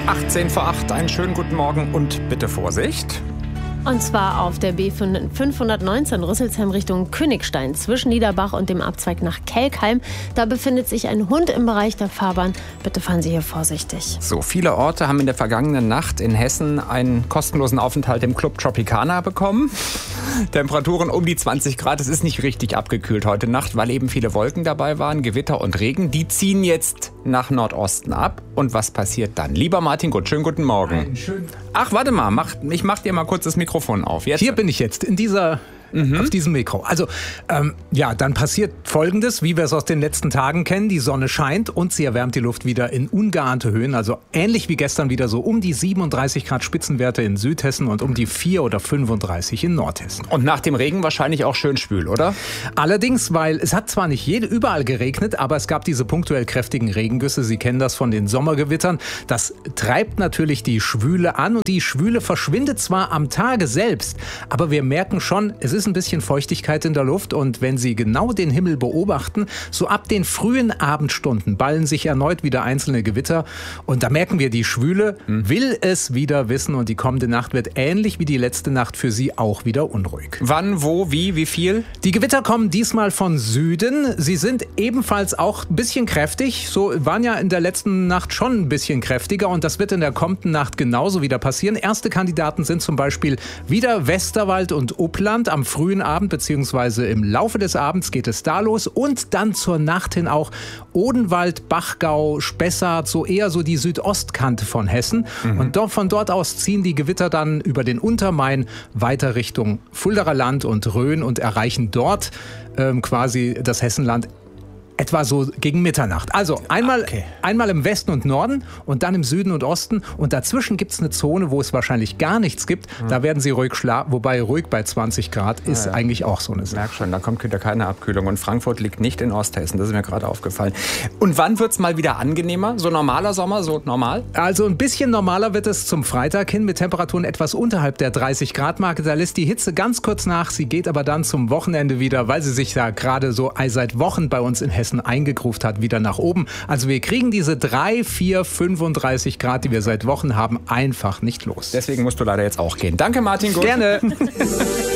18 vor 8, einen schönen guten Morgen und bitte Vorsicht. Und zwar auf der B519 Rüsselsheim Richtung Königstein zwischen Niederbach und dem Abzweig nach Kelkheim. Da befindet sich ein Hund im Bereich der Fahrbahn. Bitte fahren Sie hier vorsichtig. So, viele Orte haben in der vergangenen Nacht in Hessen einen kostenlosen Aufenthalt im Club Tropicana bekommen. Temperaturen um die 20 Grad. Es ist nicht richtig abgekühlt heute Nacht, weil eben viele Wolken dabei waren, Gewitter und Regen. Die ziehen jetzt nach Nordosten ab. Und was passiert dann? Lieber Martin Gut, schönen guten Morgen. Ach, warte mal, ich mach dir mal kurz das Mikrofon auf. Jetzt. Hier bin ich jetzt, auf diesem Mikro. Also, dann passiert Folgendes, wie wir es aus den letzten Tagen kennen. Die Sonne scheint und sie erwärmt die Luft wieder in ungeahnte Höhen. Also ähnlich wie gestern wieder so um die 37 Grad Spitzenwerte in Südhessen und um die 4 oder 35 in Nordhessen. Und nach dem Regen wahrscheinlich auch schön schwül, oder? Allerdings, weil es hat zwar nicht überall geregnet, aber es gab diese punktuell kräftigen Regengüsse. Sie kennen das von den Sommergewittern. Das treibt natürlich die Schwüle an und die Schwüle verschwindet zwar am Tage selbst, aber wir merken schon, es ist ein bisschen Feuchtigkeit in der Luft und wenn Sie genau den Himmel beobachten, so ab den frühen Abendstunden ballen sich erneut wieder einzelne Gewitter und da merken wir, die Schwüle will es wieder wissen und die kommende Nacht wird ähnlich wie die letzte Nacht für Sie auch wieder unruhig. Wann, wo, wie viel? Die Gewitter kommen diesmal von Süden. Sie sind ebenfalls auch ein bisschen kräftig, so waren ja in der letzten Nacht schon ein bisschen kräftiger und das wird in der kommenden Nacht genauso wieder passieren. Erste Kandidaten sind zum Beispiel wieder Westerwald und Uppland. Am frühen Abend bzw. im Laufe des Abends geht es da los und dann zur Nacht hin auch Odenwald, Bachgau, Spessart, so eher so die Südostkante von Hessen. Und von dort aus ziehen die Gewitter dann über den Untermain weiter Richtung Fuldaer Land und Rhön und erreichen dort quasi das Hessenland etwa so gegen Mitternacht. Also einmal im Westen und Norden und dann im Süden und Osten. Und dazwischen gibt es eine Zone, wo es wahrscheinlich gar nichts gibt. Da werden Sie ruhig schlafen, wobei ruhig bei 20 Grad ist eigentlich auch so eine Sache. Merk schon, da kommt wieder keine Abkühlung. Und Frankfurt liegt nicht in Osthessen, das ist mir gerade aufgefallen. Und wann wird es mal wieder angenehmer? So normaler Sommer, so normal? Also ein bisschen normaler wird es zum Freitag hin mit Temperaturen etwas unterhalb der 30-Grad-Marke. Da lässt die Hitze ganz kurz nach. Sie geht aber dann zum Wochenende wieder, weil sie sich da gerade so seit Wochen bei uns in Hessen eingegruft hat, wieder nach oben. Also wir kriegen diese 3, 4, 35 Grad, die wir seit Wochen haben, einfach nicht los. Deswegen musst du leider jetzt auch gehen. Danke, Martin Gut. Gerne.